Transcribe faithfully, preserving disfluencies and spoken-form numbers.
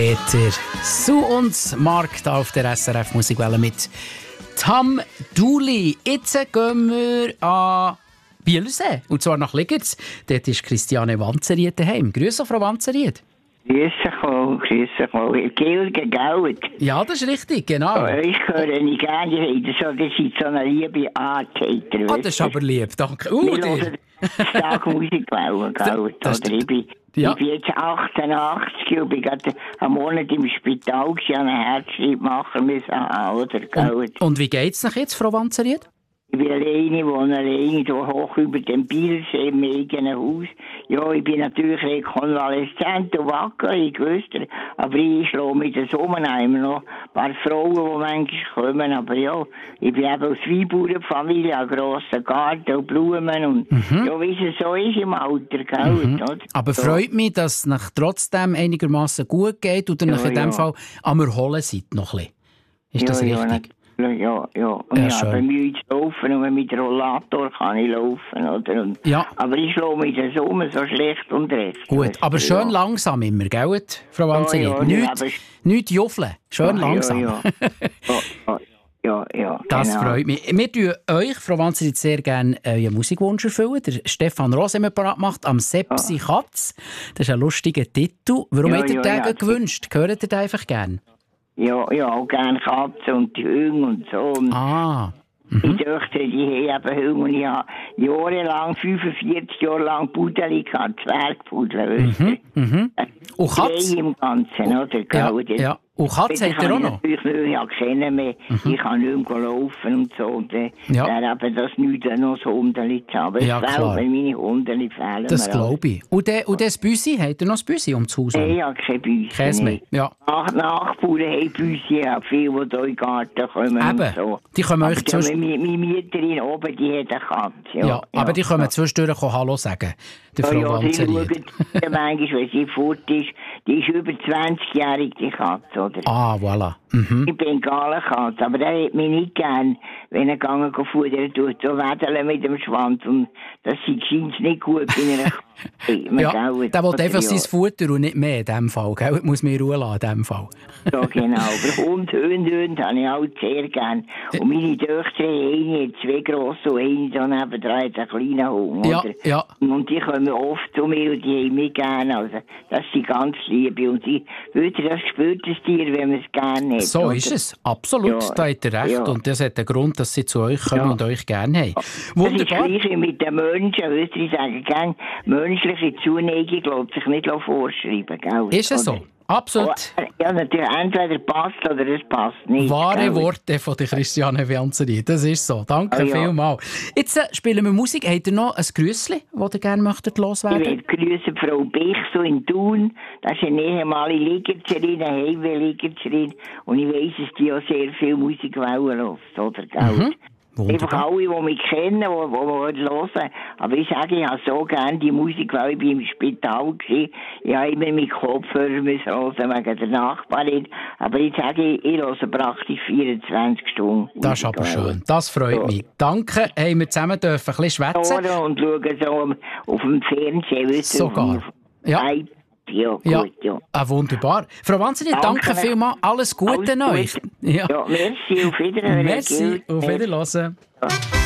Peter Su und Mark auf der S R F Musikwelle mit Tam Dooley. Jetzt gehen wir an Bielersee, und zwar nach Ligerz. Dort ist Christiane Wanzeried daheim. Grüße, Frau Wanzeried. Grüße wohl, grüße wohl. Gilge Gaut. Ja, das ist richtig, genau. Oh, ich höre nicht gerne, ihr seid so eine liebe Art. Ah, das ist aber lieb, danke. Uh, wir hören stark Musikwelle, Gaut. Oder ich bin, ja. ich bin jetzt achtundachtzig und bin gerade einen Monat im Spital gewesen, einen Herzschritt machen müssen, oder, Gaut. Und, und wie geht's noch jetzt, Frau Wanzeried? Ich bin alleine, wohne alleine hier hoch über dem Bielersee im eigenen Haus. Ja, ich bin natürlich rekonvaleszent und wacker, ich wüsste, aber ich schlage mit den Sommer immer noch ein paar Frauen, die manchmal kommen, aber ja, ich bin eben aus Weinbauernfamilie, einen grossen Garten und Blumen und mhm. ja, wie es so ist im Alter, gell? Mhm. Oder? Aber so. Freut mich, dass es nach trotzdem einigermaßen gut geht oder ja, nach in ja. dem Fall am Erholen seid noch ein bisschen. Ist ja, das richtig? Ja, Ja, ja. Und ja, ich habe Mühe zu laufen und mit dem Rollator kann ich laufen. Oder? Und, ja. Aber ich schlage mich den Sommer so schlecht und recht. Gut, aber schön ja. langsam immer, gell, Frau Wanzeried? Ja, ja, nicht, ja, nicht juffeln, schön ja, langsam. Ja, ja. ja, ja, das genau. freut mich. Wir tun euch, Frau Wanzeried, sehr gerne euren Musikwunsch erfüllen. Der Stefan Ross hat mir parat gemacht, «Am Sepsi Katz». Das ist ein lustiger Titel. Warum ja, habt ihr ja, den ja, gewünscht? Hört ihr den einfach gerne? Ja, ja, auch gerne Katzen und die Hunde und so. Und ah. Mhm. Die Töchter, die haben eben Hunde. Und ich habe jahrelang, fünfundvierzig Jahre lang Pudeli gehabt, Zwergpudel, weißt du? Mhm. Mhm. Und Katz? Drei im Ganzen, oder? Ja, ja. Und Katz hat er auch noch? Ich kann nicht kennen mehr. Mhm. Ich kann nicht mehr laufen und so. Und dann ja. wäre eben das nicht noch so Hundeli zu haben. Aber ja, ich glaube, wenn meine Hundeli fehlen. Das glaube ich. Und, de, und das Büsi, hat er noch das Büsi ums Haus? Nein, ich habe kein Büsi. Kein mehr, ja. Nach, Nachbarn haben Büsi, auch viele, die hier in den Garten kommen. Eben, und so. Die kommen aber euch zwischendurch... Meine, meine Mieterin oben, die hat eine Katze. Ja, ja, aber ja, die kommen ja. zwischendurch auch Hallo sagen, der Frau ja, Wanzeried. Ja, manchmal, wenn sie fort ist, die ist über zwanzigjährig, die Katze, oder? Ah, voilà. Mhm. Die Bengalenkatze, aber der hat mich nicht gern, wenn er gegangen futtern tut, so wedeln mit dem Schwanz, und das scheint nicht gut in einer ja, der will einfach sein Futter und nicht mehr in diesem Fall, gell? Das muss mir in Ruhe lassen, in diesem Fall. Ja, genau. Aber Hund, Hund, Hund habe ich auch sehr gern. Und meine Töchter, eine hat zwei grosse und eine daneben dran hat einen kleinen Hund, ja, oder? Ja. Und die kommen oft zu mir und die haben mich gern. Also, das sind ganz Liebe. Und sie würde das spürt das Tier, wenn man es gerne hat. So oder? Ist es. Absolut, ja, da hat er recht. Ja. Und das hat den Grund, dass sie zu euch kommen ja. und euch gerne haben. Wunderbar. Das ist gleich mit den Menschen, weißt du, ich sage gerne, menschliche Zuneigung lässt sich nicht vorschreiben. Gell? Ist es so? Absolut. Ja, natürlich, entweder passt oder es passt nicht. Wahre gell? Worte von der Christiane Wanzeried, das ist so. Danke oh, ja. vielmals. Jetzt äh, spielen wir Musik. Habt ihr noch ein Grüssli, das ihr gerne möchtet loswerden? Ich will grüßen Frau Bichso in Thun. Das ist eine ehemalige Ligerzerin, eine Heimweh-Ligerzerin. Und ich weiss, dass die auch sehr viel Musik hören, oder? Mhm. Einfach alle, die mich kennen, die, die hören. Aber ich sage, ich habe so gerne die Musik, weil ich bin im Spital war. Ich habe immer mit Kopfhörer hören wegen der Nachbarin. Aber ich sage, ich höre praktisch vierundzwanzig Stunden. Das ist aber schön. Das freut ja. mich. Danke, haben wir zusammen dürfen ein bisschen schwätzen. Und schauen so auf dem Fernsehen. Sogar. Ja. Ja, gut, ja. ja. Ah, wunderbar. Frau Wanzeried, danke, danke vielmals. Alles Gute Alles euch. Ja. ja, merci, auf Wiedersehen. Merci, auf Wiedersehen.